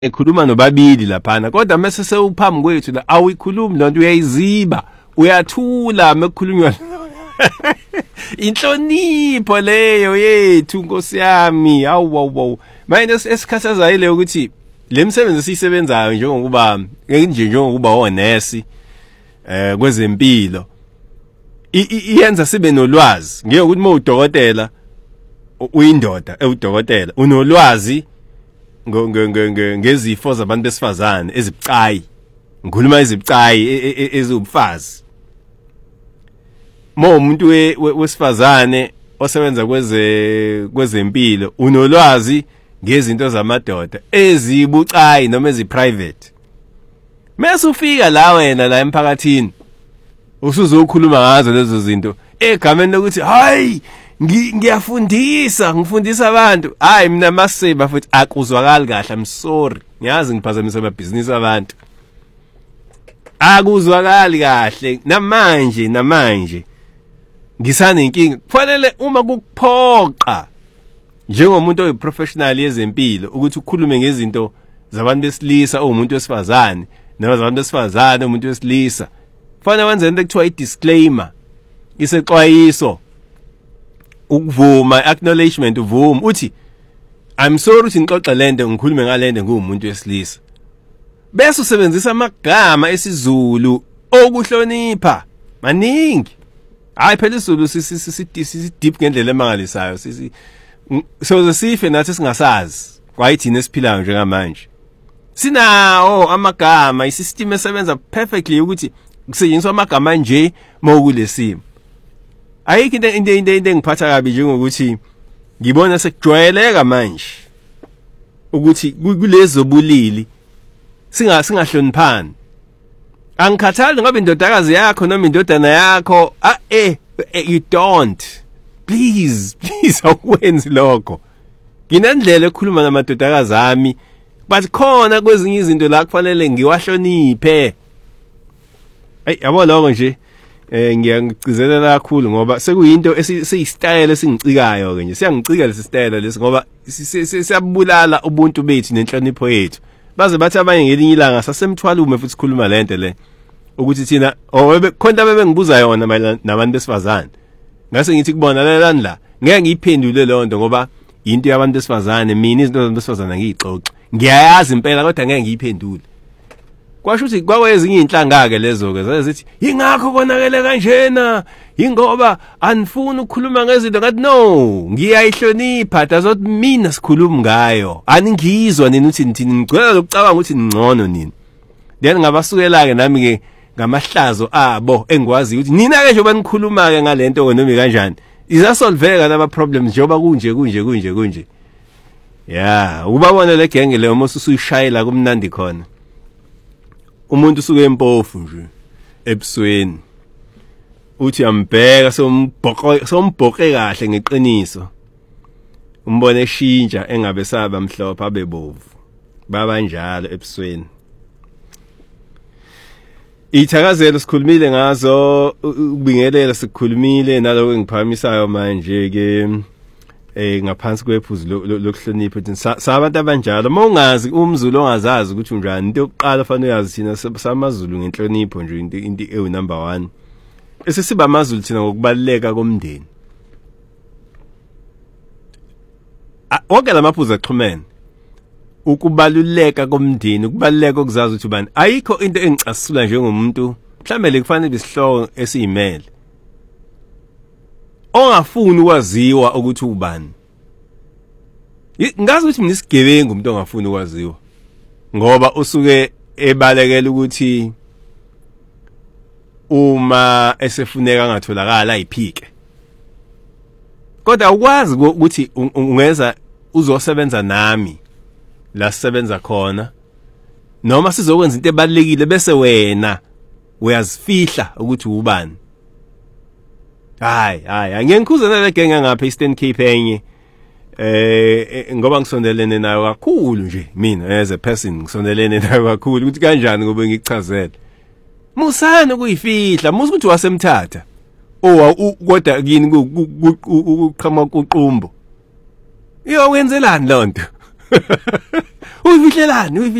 ekhuluma nobabili laphana kodwa mase sewuphambi kwethu la awuyikhulumi lonto uyayiziba uyathula mekukhulunywa inhlonipho leyo yethu Nkosi yami awu manje esikhathazayo le ukuthi lemsebenzi esisebenzayo njengokuba onesi kwezempilo iyenza sibe nolwazi ngeke ukuthi mawudokotela uyindoda ewudokotela unolwazi ngezifo zabantu besifazane ezibucayi ngikhuluma izibucayi ezibufazi umuntu wesifazane osebenza kwezempilo unolwazi ngezinto zamadoda ezibucayi noma eziprivate mase ufika la wena la emphakathini usuzokhuluma ngazo lezo zinto egameni lokuthi hayi ngifundisa abantu hayi mina maseba futhi akuzwakali kahle I'm sorry ngiyazi ngiphazamisa amabhizinisi abantu akuzwakali kahle namanje ngisanenkinga kufanele uma kuphoqa njengomuntu oyiprofessional yezempilo ukuthi ukhulume ngezinto zabantu besilisa umuntu wesifazane noma zabantu besifazane umuntu wesilisa kufanele wenze into ekuthiwa i-disclaimer isexwayiso ukuvuma acknowledgement uvuma uthi I'm sorry ukuthi ngixoxa lento ngikhulume ngalento ngumuntu wesilisa bese usebenzisa amagama esiZulu okuhlonipha maningi hayi phela isiZulu si deep ngendlela emangalisayo so sife nathi singasazi kwayithina esiphilayo njengamanje sinawo amagama isystem esebenza perfectly ukuthi kusetshenziswa amagama nje mawukulesimo ayikho into engiphatha kabi njengokuthi ngibona sekujwayeleka manje ukuthi kulezo bulili singahloniphani angikhathali ngoba indodakazi yakho noma indodana yakho you don't please awukwenzi lokho nginendlela ekhuluma namadodakazi ami but khona kwezinye izinto la kufanele ngiwahloniphe yabo lokho nje ngiyangicizelela kakhulu ngoba sekuyinto esiyistyle esingicikayo ke nje siyangicika lesi style lesi ngoba siyabulala ubuntu bethu nenhlonipho yethu baze bathi abanye ngelinye ilanga sasemthwalume futhi sikhuluma lento le ukuthi thina khona bebengibuza yona mayelana nabantu besifazane ngase ngithi kubona lelani la ngeke ngiyiphendule lonto ngoba into yabantu besifazane mina izinto zabantu besifazane ngiyixoxa ngiyayazi impela kodwa ngeke ngiyiphendule kwasho ukuthi kwawezinye inhlanga ke lezo ke zazithi ingakho konakele kanjena ingoba anifuni ukukhuluma ngezinto ngathi no ngiyayihlonipha doesn't mean sikhuluma ngayo aningizwa nini uthi nithini ngicela lokucabanga ukuthi ngcono nini then ngabasukela ke nami ke ngamahlazo abo engikwazi ukuthi nina ke njengoba nikhuluma ke ngalento noma kanjani izasolveka laba problems njengoba kunje yeah ubabona le genge le uma usuyishayela kumnandi khona umuntu usuke empofu nje ebusweni uthi ambheka sombhoke kahle ngeqiniso umbone eshintsha engabe saba mhlophe abebovu baba njalo ebusweni ithakazelo sikhulumile ngazo ukubingelela sikhulumile naloko engiphakamisayo manje ke ngaphansi kwephuzu lokuhlonipha ukuthi sabantu abanjalo mawungazi umZulu ongazazi ukuthi unjani into yokuqala fanele uyazi thina samaZulu ngenhlonipho nje into number 1 esisiba amaZulu thina ngokubaluleka komndeni wonke lamaphuzu axhumene ukubaluleka komndeni ukubaluleka okuzazi ukuthi ubani ayikho into engicasula njengomuntu mhlambe kufanele isihloko esiyimele ongafuni ukwaziwa ukuthi ubani ngazi ukuthi mina isigebengu umuntu ongafuni ukwaziwa ngoba usuke ebalekela ukuthi uma esefuneka angatholakala ayiphike kodwa ukwazi ukuthi ungeza uzosebenza nami la sisebenza khona noma sizokwenza into ebalekile bese wena uyazifihla ukuthi ubani hayi ngiyakhuzana le genge ngapha Eastern Cape enye ngoba ngisondelene nayo kakhulu nje mina as a person ngisondelene nayo kakhulu ukuthi kanjani ngoba ngichazela musana kuyifihla musu ukuthi wasemthatha kodwa kini uqhama kuqumbo iyo wenzelani lonto Uyifihlelani?